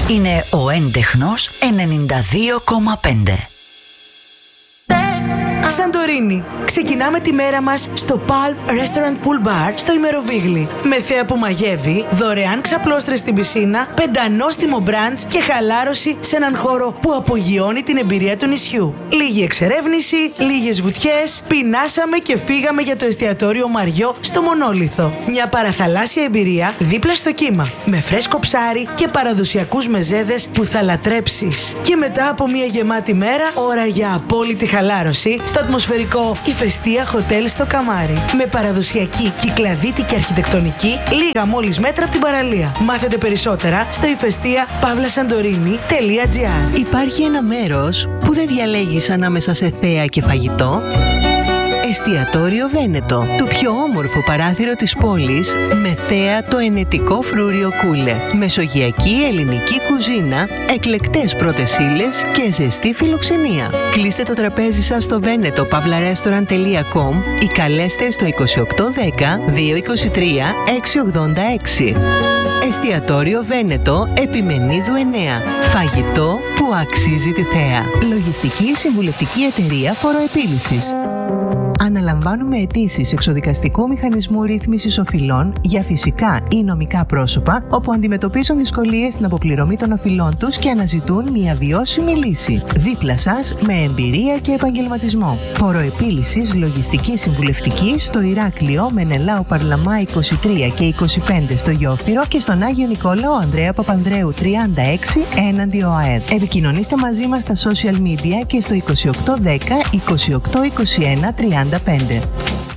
Είναι ο έντεχνος 92,5. Σαντορίνη. Ξεκινάμε τη μέρα μας στο Palm Restaurant Pool Bar στο Ημεροβίγλι. Με θέα που μαγεύει, δωρεάν ξαπλώστρες στην πισίνα, πεντανόστιμο μπραντς και χαλάρωση σε έναν χώρο που απογειώνει την εμπειρία του νησιού. Λίγη εξερεύνηση, λίγες βουτιές, πεινάσαμε και φύγαμε για το εστιατόριο Μαριό στο Μονόλιθο. Μια παραθαλάσσια εμπειρία δίπλα στο κύμα, με φρέσκο ψάρι και παραδοσιακούς μεζέδες που θα λατρέψεις. Και μετά από μια γεμάτη μέρα, ώρα για απόλυτη χαλάρωση στο ατμοσφαιρικό Ηφαιστία Hotel στο Καμάρι. Με παραδοσιακή κυκλαδίτικη αρχιτεκτονική, λίγα μόλις μέτρα από την παραλία. Μάθετε περισσότερα στο ηφαιστίαπαύλασαντορίνη.gr. Υπάρχει ένα μέρος που δεν διαλέγεις ανάμεσα σε θέα και φαγητό. Εστιατόριο Βένετο, το πιο όμορφο παράθυρο της πόλης, με θέα το ενετικό φρούριο Κούλε. Μεσογειακή ελληνική κουζίνα, εκλεκτές πρώτες ύλες και ζεστή φιλοξενία. Κλείστε το τραπέζι σας στο venetopavlarestaurant.com ή καλέστε στο 2810 223 686. Εστιατόριο Βένετο, Επιμενίδου 9. Φαγητό που αξίζει τη θέα. Λογιστική συμβουλευτική εταιρεία φοροεπίλυσης. Αναλαμβάνουμε αιτήσεις εξοδικαστικού μηχανισμού ρύθμισης οφειλών για φυσικά ή νομικά πρόσωπα όπου αντιμετωπίζουν δυσκολίες στην αποπληρωμή των οφειλών τους και αναζητούν μια βιώσιμη λύση. Δίπλα σας με εμπειρία και επαγγελματισμό. Φοροεπίλυσης λογιστική συμβουλευτική στο Ηράκλειο Μενελάου Παρλαμά 23 και 25 στο Γιόφυρο και στον Άγιο Νικόλαο Ανδρέα Παπανδρέου 36 έναντι ΟΑΕΔ. Επικοινωνήστε μαζί μας στα social media και στο 2810 2821 35.